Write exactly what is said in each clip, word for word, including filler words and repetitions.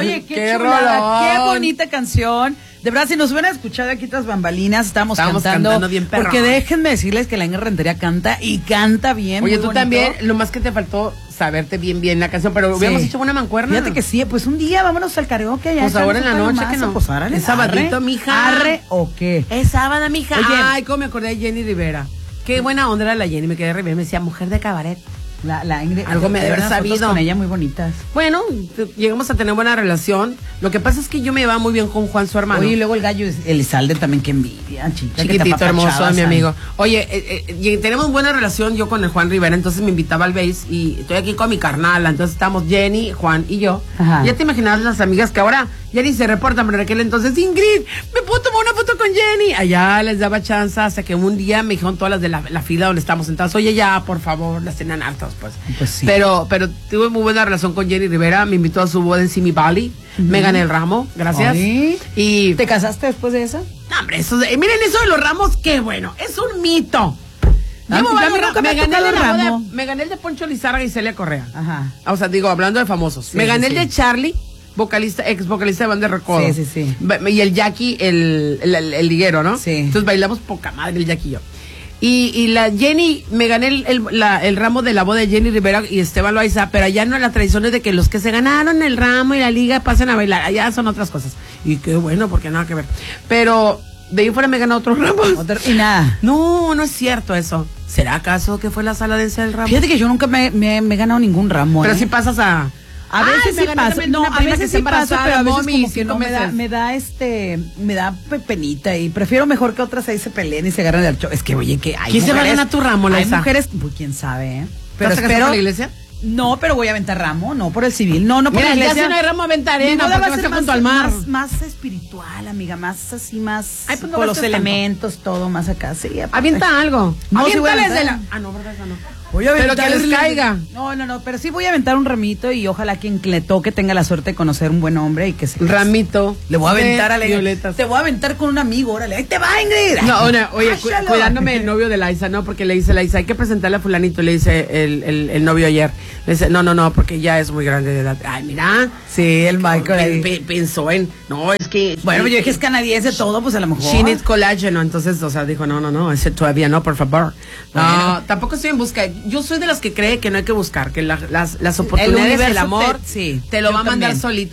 Oye, qué, qué chulada, qué bonita canción. De verdad, si nos hubieran escuchado aquí tras bambalinas, estamos, estamos cantando, cantando bien perro. Porque déjenme decirles que la Ingrid Rentería canta y canta bien. Oye, tú bonito. También, lo más que te faltó saberte bien bien la canción, pero sí. Hubiéramos hecho una mancuerna. Fíjate que sí, pues un día vámonos al karaoke. Pues ahora en la noche más, que no. Pues árale, es sabadito, mija. ¿Arre o qué? Es sábado, mija. Oye, ay, cómo me acordé de Jenny Rivera. Qué buena onda era la Jenny, me quedé re bien, me decía mujer de cabaret. La, la Ingrid, algo me debe haber sabido con ella muy bonitas. Bueno, llegamos a tener buena relación. Lo que pasa es que yo me llevaba muy bien con Juan, su hermano. Oye, y luego el gallo Elizalde también, que envidia, chica. Chiquitito, hermoso, mi amigo. Oye, eh, eh, tenemos buena relación yo con el Juan Rivera, entonces me invitaba al base y estoy aquí con mi carnala. Entonces estamos Jenny, Juan y yo. Ajá. Ya te imaginabas las amigas que ahora Jenny se reportan, pero en aquel entonces, Ingrid, ¿me puedo tomar una foto con Jenny? Allá les daba chance hasta que un día me dijeron todas las de la, la fila donde estamos sentadas, oye, ya, por favor, las tenían hartas, pues. Pues sí. Pero, pero tuve muy buena relación con Jenny Rivera, me invitó a su boda en Simi Valley, uh-huh. Me gané el ramo, gracias. Ay. Y ¿te casaste después de eso? No, hombre, eso, eh, miren eso de los ramos, qué bueno, es un mito. Ah, Llevo me, me, me, gané el ramo. De, me gané el de Poncho Lizárraga y Celia Correa. Ajá. O sea, digo, hablando de famosos. Sí, me gané sí. el de Charlie, vocalista, ex vocalista de Banda de Recodo. Sí, sí, sí. Y el Jackie, el, el, el, el liguero, ¿no? Sí. Entonces bailamos poca madre el Jackie y yo. Y, y la Jenny, me gané el, el, la, el ramo de la boda de Jenny Rivera y Esteban Loaiza, pero allá no, la tradición es de que los que se ganaron el ramo y la liga pasen a bailar, allá son otras cosas. Y qué bueno, porque nada que ver. Pero de ahí fuera me ganó otros ramos. Otro, y nada. No, no es cierto eso. ¿Será acaso que fue la sala de del ramo? Fíjate que yo nunca me, me, me he ganado ningún ramo. Pero ¿eh? si pasas a... A veces sí pasa, no, a veces sí pasa, pero a veces como que no me da, me da este, me da penita y prefiero mejor que otras ahí se peleen y se agarren del show. Es que oye, que hay ¿quién se va a ganar tu ramo, Hay mujeres, pues quién sabe, ¿eh? Pero ¿Vas a casar por la iglesia? No, pero voy a aventar ramo, no por el civil, no, no por Mira, la iglesia. Ya si no hay ramo aventar, ¿eh? No, va a ser más, junto al mar. Más, más espiritual, amiga, más así, más Ay, pues no con los elementos, tanto. Todo más acá, sí. Avienta algo. No, aviéntales sí de la... Ah, no, verdad, no. Voy a pero que les caiga. No, no, no, pero sí voy a aventar un ramito y ojalá quien le toque tenga la suerte de conocer un buen hombre y que se... Ramito. Le voy a aventar a la violetas. Te voy a aventar con un amigo, órale. ¡Ahí te va, Ingrid! No, una, oye, cu cuidándome el novio de Laisa, ¿no? Porque le dice Laisa, hay que presentarle a fulanito, le dice el, el, el novio ayer. Le dice, no, no, no, porque ya es muy grande de edad. Ay, mira. Sí, el Michael. Pe, pe, pensó en, no, es que... Bueno, yo dije que es canadiense todo, pues a lo mejor. She needs colágeno, entonces, o sea, dijo, no, no, no, ese todavía no, por favor. No, bueno. Tampoco estoy en busca. Yo soy de las que cree que no hay que buscar, que la, las, las oportunidades, el, el amor, te, sí, te lo va a mandar también. solito.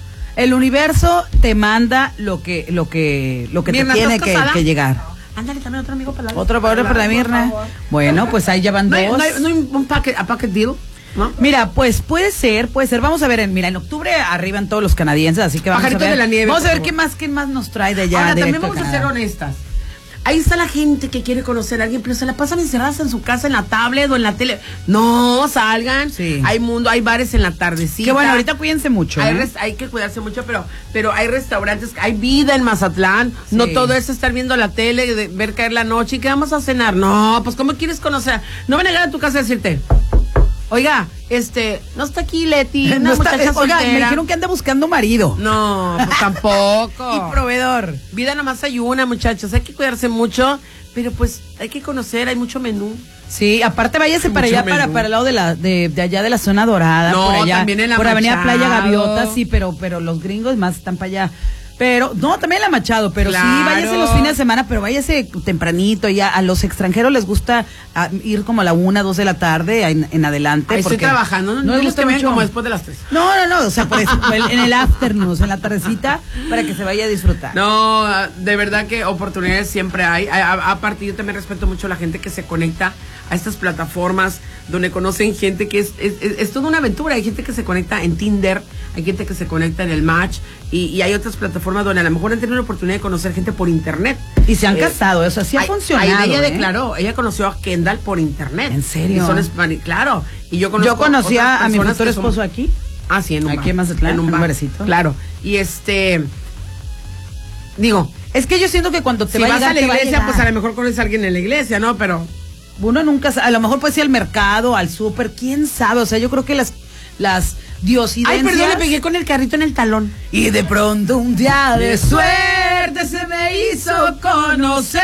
El universo te manda lo que, lo que, lo que Mirna, te tiene que, que llegar. Ándale, también otro amigo para la... Otro para, para Mirna. Bueno, pues ahí ya van no hay, dos. No hay, no hay un packet, a packet deal, ¿no? Mira, pues puede ser, puede ser. Vamos a ver, en, mira, en octubre arriban todos los canadienses, así que vamos Pajarito a ver. De la nieve, vamos a ver qué más, qué más nos trae de allá. Ahora, también vamos a ser honestas. Ahí está la gente que quiere conocer a alguien, pero se la pasan encerradas en su casa, en la tablet o en la tele. No, salgan. Sí. Hay mundo, hay bares en la tardecita. Que bueno, ahorita cuídense mucho. Hay, ¿eh? hay que cuidarse mucho, pero pero hay restaurantes, hay vida en Mazatlán. Sí. No todo es estar viendo la tele, de, ver caer la noche y que vamos a cenar. No, pues ¿cómo quieres conocer? No van a llegar a tu casa a decirte, oiga, este, no está aquí Leti, una no muchacha está, soltera. Oiga, me dijeron que anda buscando marido. No, pues tampoco. Y proveedor. Vida nomás hay una, muchachos, hay que cuidarse mucho, pero pues hay que conocer, hay mucho menú. Sí, aparte váyase para allá, para, para el lado de la, de, de allá de la zona dorada, no, por allá, también en la por Machado. Avenida Playa Gaviota, sí, pero, pero los gringos más están para allá. Pero, no, también la Machado, pero claro. Sí, váyase los fines de semana, pero váyase tempranito, ya a los extranjeros les gusta a, ir como a la una, dos de la tarde en, en adelante. Ahí estoy trabajando, no, no les gusta mucho como después de las tres. No, no, no, o sea, por eso, en el afternoon, en la tardecita, para que se vaya a disfrutar. No, de verdad que oportunidades siempre hay. Aparte, yo también respeto mucho a la gente que se conecta a estas plataformas donde conocen gente que es, es, es, es toda una aventura. Hay gente que se conecta en Tinder, hay gente que se conecta en el Match y, y hay otras plataformas donde a lo mejor han tenido la oportunidad de conocer gente por internet. Y se han eh, casado, eso sí ha funcionado. Ahí ella ¿eh? declaró, ella conoció a Kendall por internet. ¿En serio? Y son claro. Y yo conozco yo conocí a mi futuro esposo son, aquí. Ah, sí, en un aquí bar. en Mazatlán, en un, un bar. barecito. Claro. Y este, digo, es que yo siento que cuando te si va vas a, llegar, a la iglesia, a pues a lo mejor conoces a alguien en la iglesia, ¿no? Pero uno nunca, a lo mejor puede ir al mercado, al súper, quién sabe, o sea, yo creo que las las diosidencias. Ay, perdón, le pegué con el carrito en el talón. Y de pronto un día de suerte se me hizo conocerte.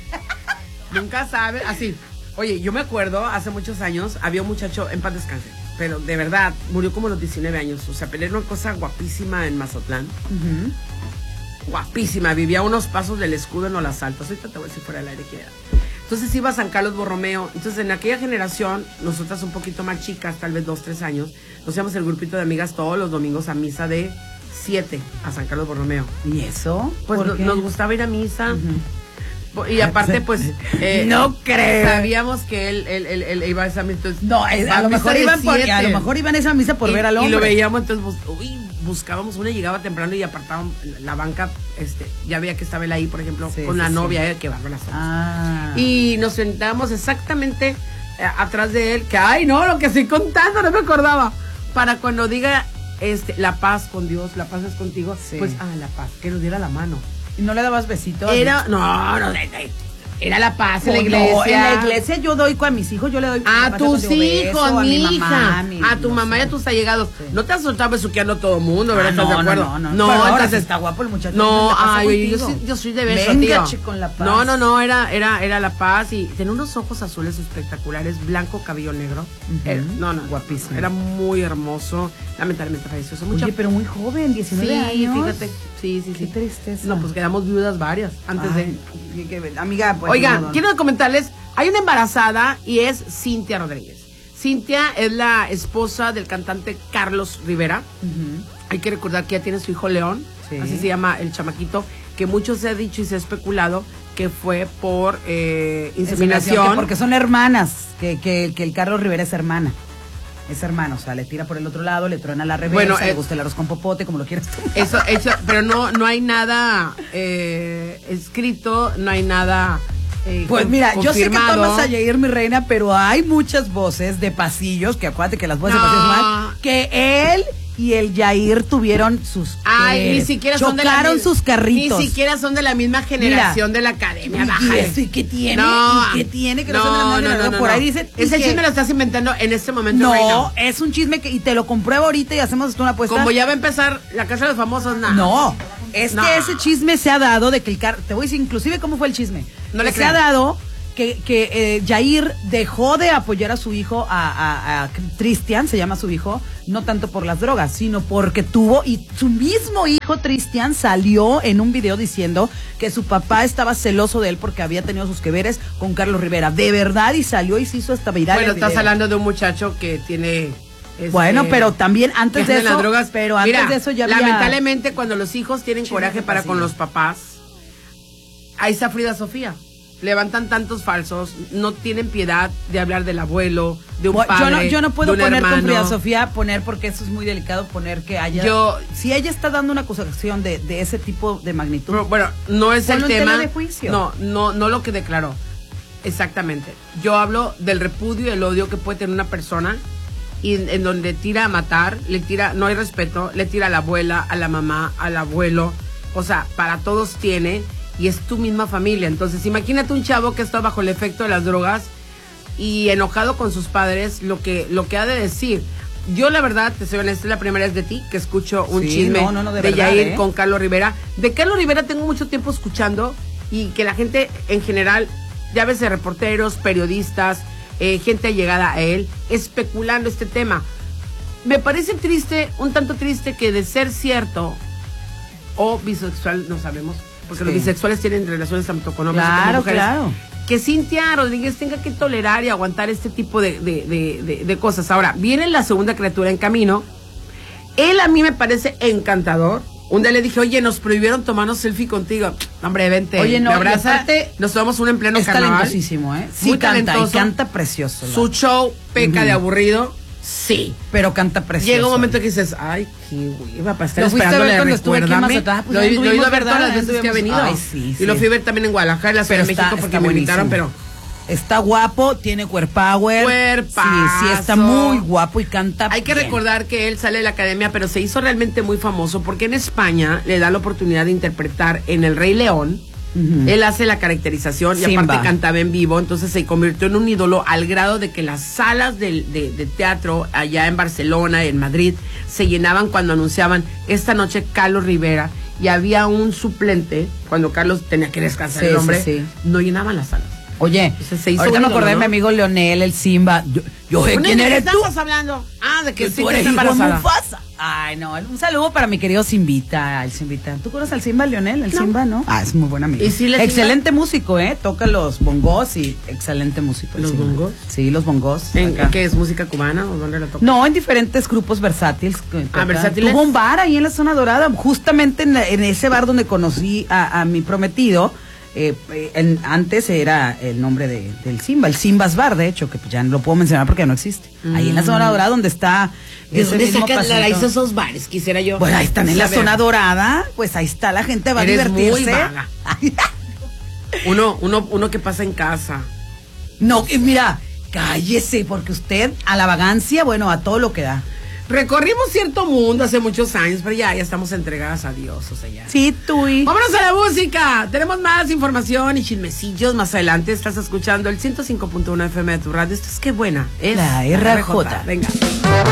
Nunca sabes, así. Oye, yo me acuerdo, hace muchos años, había un muchacho, en paz descanse, pero de verdad, murió como a los diecinueve años. O sea, era una cosa guapísima en Mazatlán. Uh-huh. Guapísima, vivía a unos pasos del Escudo en Olas Altas. Ahorita te voy a decir fuera del aire que era. Entonces iba a San Carlos Borromeo. Entonces en aquella generación, nosotras un poquito más chicas, tal vez dos, tres años, nos íbamos el grupito de amigas todos los domingos a misa de siete a San Carlos Borromeo. ¿Y eso? Pues no, nos gustaba ir a misa. Uh-huh. Y aparte, pues... Eh, no creo. Sabíamos que él, él, él, él iba a esa misa. Entonces, no, es, a, lo mejor iban por, a lo mejor iban a esa misa por y, ver al hombre. Y lo veíamos, entonces, uy, buscábamos una, llegaba temprano y apartaban la banca, este, ya veía que estaba él ahí, por ejemplo, sí, con sí, la novia, sí. eh, que bárbara somos. Ah. Y nos sentábamos exactamente eh, atrás de él, que ay no, lo que estoy contando, no me acordaba. Para cuando diga este, la paz con Dios, la paz es contigo, sí. pues ah, la paz, que nos diera la mano. ¿Y no le dabas besitos? Era, no, no, de, de, era la paz en la iglesia. No, en la iglesia yo doy con mis hijos, yo le doy a tus hijos, a mi hija, a, mi, a tu no mamá sé. Y a tus allegados. Sí. No te has soltado besuqueando a todo el mundo, ¿verdad? Ah, ¿Estás no, de acuerdo? No, no, no. No, entonces está guapo el muchacho. No, ay, yo, yo, yo soy de beso, venga, tío. Con la paz. No, no, no, era, era, era la paz y tenía unos ojos azules espectaculares, blanco, cabello negro. Uh-huh. Era, no, no, guapísimo. Era muy hermoso. Lamentablemente falleció hace mucho. Oye, pero muy joven, diecinueve sí, años. Fíjate. Sí, sí, sí. Qué tristeza. No, pues quedamos viudas varias antes Ay, de. Que, que, amiga, pues. Oigan, no, no. quiero comentarles: hay una embarazada y es Cintia Rodríguez. Cintia es la esposa del cantante Carlos Rivera. Uh-huh. Hay que recordar que ya tiene su hijo León, sí. así se llama el chamaquito, que mucho se ha dicho y se ha especulado que fue por eh, inseminación. Porque son hermanas, que, que, que el Carlos Rivera es hermana. Es hermano, o sea, le tira por el otro lado, le truena la reversa, bueno, eh, le gusta el arroz con popote, como lo quieras tú. Eso, eso, pero no, no hay nada eh, escrito, no hay nada eh, Pues con, mira, confirmado. Yo sé que tomas a Yair, mi reina, pero hay muchas voces de pasillos, que acuérdate que las voces no. de pasillos son que él y el Yair tuvieron sus Ay, eh, ni siquiera son de la chocaron sus carritos. Ni siquiera son de la misma generación Mira, de la academia. ¿Y eso? ¿Y qué tiene? No, ¿Y qué tiene que no, no son de la misma no, generación? No, no, Por no. ahí dicen. Ese chisme lo estás inventando en este momento. No, reina. Es un chisme que y te lo compruebo ahorita y hacemos una apuesta. Como ya va a empezar la casa de los famosos, nada. No, es no. que ese chisme se ha dado de que el car te voy a decir inclusive cómo fue el chisme. No le se ha dado que, que eh, Yair dejó de apoyar a su hijo, a, a, a Cristian, se llama su hijo, no tanto por las drogas, sino porque tuvo, y su mismo hijo Cristian salió en un video diciendo que su papá estaba celoso de él porque había tenido sus que veres con Carlos Rivera. De verdad, y salió y se hizo hasta viral. Bueno, estás hablando de un muchacho que tiene... Este, bueno, pero también antes de eso, las drogas, pero antes mira, de eso ya había... lamentablemente cuando los hijos tienen Chile coraje para con los papás, ahí está Frida Sofía. Levantan tantos falsos, no tienen piedad de hablar del abuelo, de un bueno, padre, yo no, yo no puedo de un poner hermano. Con Frida Sofía, poner porque eso es muy delicado, poner que haya... Yo, si ella está dando una acusación de, de ese tipo de magnitud... No, bueno, no es el tema... de juicio. No, no, no lo que declaró. Exactamente. Yo hablo del repudio y el odio que puede tener una persona y en, en donde tira a matar, le tira, no hay respeto, le tira a la abuela, a la mamá, al abuelo, o sea, para todos tiene... Y es tu misma familia. Entonces, imagínate un chavo que está bajo el efecto de las drogas y enojado con sus padres, lo que, lo que ha de decir. Yo, la verdad, te soy honesta, es la primera vez de ti que escucho un sí, chisme no, no, no, de, de verdad, Yair ¿eh? con Carlos Rivera. De Carlos Rivera tengo mucho tiempo escuchando y que la gente en general, ya ves, de reporteros, periodistas, eh, gente allegada a él, especulando este tema. Me parece triste, un tanto triste que de ser cierto o bisexual, no sabemos, porque sí. los bisexuales tienen relaciones tanto con hombres claro, como mujeres. Claro, que Cintia Rodríguez tenga que tolerar y aguantar este tipo de, de, de, de, de cosas. Ahora, viene la segunda criatura en camino. Él a mí me parece encantador. Un día le dije, oye, nos prohibieron tomarnos selfie contigo. Hombre, vente, oye, no, me abraza, nos tomamos uno en pleno es carnaval. Es talentosísimo, ¿eh? Sí, muy canta, talentoso. Y canta precioso. ¿no? Su show peca uh-huh. de aburrido. Sí. Pero canta precioso. Llega un momento que dices, ay, qué hueva para estar lo esperándole, cuando estuve aquí en Mazatlán, pues lo, ya lo he ido a ver ¿verdad? todas las veces que ha venido. Ay, sí, sí. Y lo fui a ver también en Guadalajara, en la Ciudad de México, porque me buenísimo. invitaron, pero... Está guapo, tiene cuerpower. Cuerpazo. Sí, sí, está muy guapo y canta Hay que bien. recordar que él sale de la academia, pero se hizo realmente muy famoso porque en España le da la oportunidad de interpretar en El Rey León. Uh-huh. Él hace la caracterización y Simba. aparte cantaba en vivo, entonces se convirtió en un ídolo al grado de que las salas de, de, de teatro allá en Barcelona, en Madrid, se llenaban cuando anunciaban esta noche Carlos Rivera y había un suplente, cuando Carlos tenía que descansar sí, el hombre, sí, sí. no llenaban las salas. Oye, Entonces, se hizo ahorita un me acordé ídolo, de ¿no? mi amigo Leonel, el Simba. Yo, yo sé quién ¿De qué eres tú. estamos hablando? Ah, de que Que sí tú que eres está hijo de embarazada. Mufasa. Ay, no, un saludo para mi querido Simbita, el Simbita. ¿Tú conoces al Simba, Leonel? El No. Simba, ¿no? Ah, es muy buen amigo. ¿Y sí le excelente músico, ¿eh? Toca los bongos y excelente músico. el ¿Los Simba. bongos? Sí, los bongos. ¿En, acá. ¿en qué es? ¿Música cubana o dónde la toca? No, en diferentes grupos versátiles. que Ah, tocan. versátiles. Tuvo un bar ahí en la zona dorada, justamente en, la- en ese bar donde conocí a, a mi prometido. Eh, eh, en- antes era el nombre de, del Simba, el Simba's Bar, de hecho, que ya no lo puedo mencionar porque ya no existe. Ahí en la zona dorada donde está ¿De ese dónde mismo sacan la pasito. hizo esos bares? Quisiera yo. Bueno, ahí están en la saber. zona dorada, pues ahí está, la gente va Eres a muy divertirse. vaga. Uno, uno, uno que pasa en casa. No, que mira, cállese, porque usted a la vagancia, bueno, a todo lo que da. Recorrimos cierto mundo hace muchos años, pero ya, ya estamos entregadas a Dios, o sea, ya. Sí, tú y... Vámonos a la música. Tenemos más información y chismecillos más adelante. Estás escuchando el ciento cinco punto uno F M de tu radio. Esto es Qué Buena. Es La R J. Venga.